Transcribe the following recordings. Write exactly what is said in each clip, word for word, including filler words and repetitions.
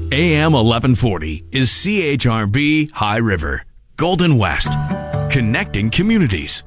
A M eleven forty is C H R B High River, Golden West, connecting communities.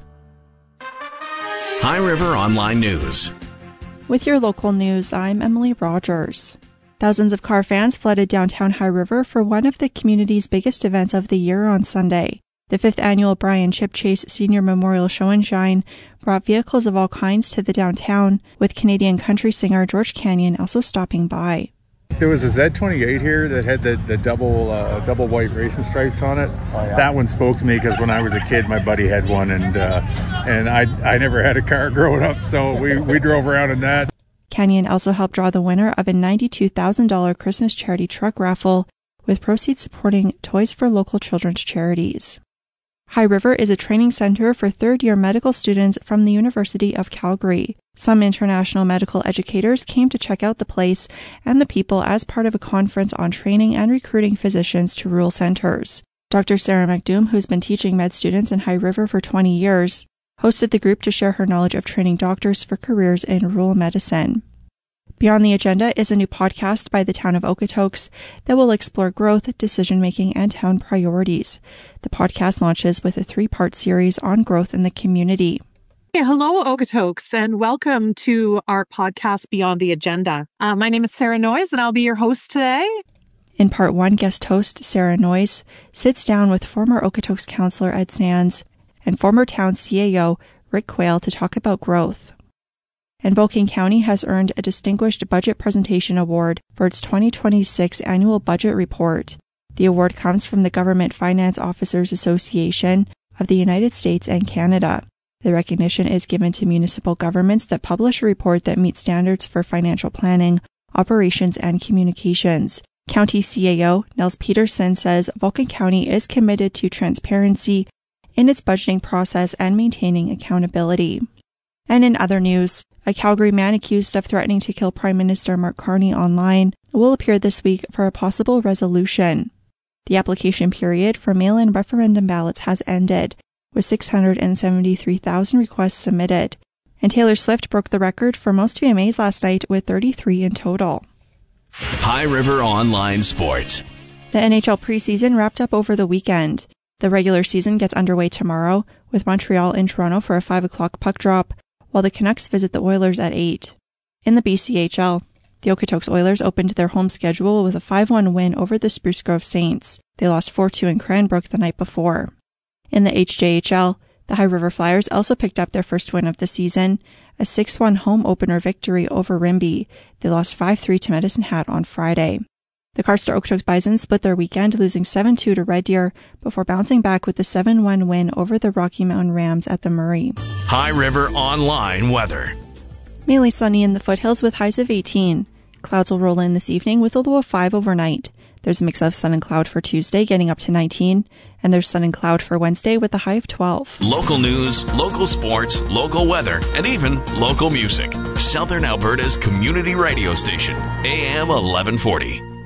High River Online News. With your local news, I'm Emily Rogers. Thousands of car fans flooded downtown High River for one of the community's biggest events of the year on Sunday. The fifth annual Brian Chip Chase Senior Memorial Show and Shine brought vehicles of all kinds to the downtown, with Canadian country singer George Canyon also stopping by. There was a Z twenty-eight here that had the, the double uh, double white racing stripes on it. Oh, yeah. That one spoke to me because when I was a kid, my buddy had one, and uh, and I I never had a car growing up, so we, we drove around in that. Canyon also helped draw the winner of a ninety-two thousand dollars Christmas charity truck raffle, with proceeds supporting Toys for Local Children's Charities. High River is a training center for third-year medical students from the University of Calgary. Some international medical educators came to check out the place and the people as part of a conference on training and recruiting physicians to rural centers. Doctor Sarah McDoom, who's been teaching med students in High River for twenty years, hosted the group to share her knowledge of training doctors for careers in rural medicine. Beyond the Agenda is a new podcast by the town of Okotoks that will explore growth, decision-making, and town priorities. The podcast launches with a three-part series on growth in the community. Hey, hello, Okotoks, and welcome to our podcast, Beyond the Agenda. Uh, my name is Sarah Noyes, and I'll be your host today. In part one, guest host Sarah Noyes sits down with former Okotoks councillor Ed Sands and former town C A O Rick Quayle to talk about growth. And Vulcan County has earned a Distinguished Budget Presentation Award for its twenty twenty-six annual budget report. The award comes from the Government Finance Officers Association of the United States and Canada. The recognition is given to municipal governments that publish a report that meets standards for financial planning, operations, and communications. County C A O Nels Peterson says Vulcan County is committed to transparency in its budgeting process and maintaining accountability. And in other news, a Calgary man accused of threatening to kill Prime Minister Mark Carney online will appear this week for a possible resolution. The application period for mail-in referendum ballots has ended, with six hundred seventy-three thousand requests submitted, and Taylor Swift broke the record for most V M As last night with thirty-three in total. High River Online Sports. The N H L preseason wrapped up over the weekend. The regular season gets underway tomorrow, with Montreal in Toronto for a five o'clock puck drop, while the Canucks visit the Oilers at eight. In the B C H L, the Okotoks Oilers opened their home schedule with a five one win over the Spruce Grove Saints. They lost four two in Cranbrook the night before. In the H J H L, the High River Flyers also picked up their first win of the season, a six one home opener victory over Rimbey. They lost five three to Medicine Hat on Friday. The Carster Okotoks Bison split their weekend, losing seven two to Red Deer before bouncing back with the seven one win over the Rocky Mountain Rams at the Murray. High River Online Weather. Mainly sunny in the foothills with highs of eighteen. Clouds will roll in this evening with a low of five overnight. There's a mix of sun and cloud for Tuesday, getting up to nineteen, and there's sun and cloud for Wednesday with a high of twelve. Local news, local sports, local weather, and even local music. Southern Alberta's community radio station, A M eleven forty.